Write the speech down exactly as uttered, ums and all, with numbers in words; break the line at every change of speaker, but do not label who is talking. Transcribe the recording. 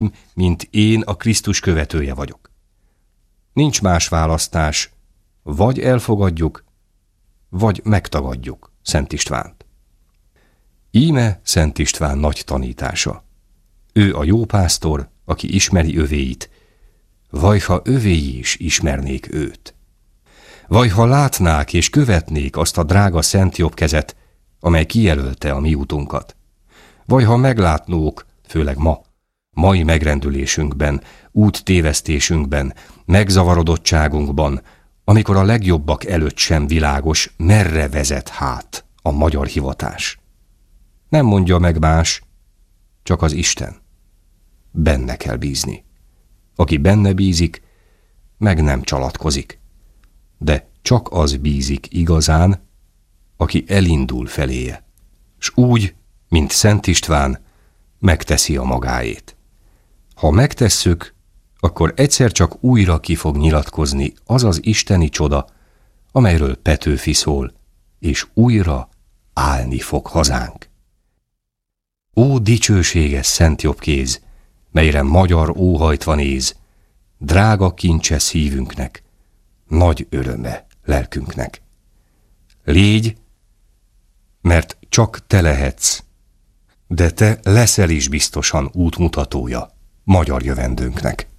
mint én a Krisztus követője vagyok. Nincs más választás, vagy elfogadjuk, vagy megtagadjuk Szent Istvánt. Íme Szent István nagy tanítása. Ő a jó pásztor, aki ismeri övéit, vajha övéi is ismernék őt. Vajha látnák és követnék azt a drága szent jobbkezet, amely kijelölte a mi utunkat. Vajha meglátnók, főleg ma, mai megrendülésünkben, úttévesztésünkben, megzavarodottságunkban, amikor a legjobbak előtt sem világos, merre vezet hát a magyar hivatás. Nem mondja meg más, csak az Isten. Benne kell bízni. Aki benne bízik, meg nem csalatkozik. De csak az bízik igazán, aki elindul feléje, s úgy, mint Szent István, megteszi a magáét. Ha megtesszük, akkor egyszer csak újra ki fog nyilatkozni az az isteni csoda, amelyről Petőfi szól, és újra állni fog hazánk. Ó, dicsőséges szent jobbkéz, melyre magyar óhajtva néz, drága kincse szívünknek, nagy öröme lelkünknek. Légy, mert csak te lehetsz, de te leszel is biztosan útmutatója magyar jövendőnknek.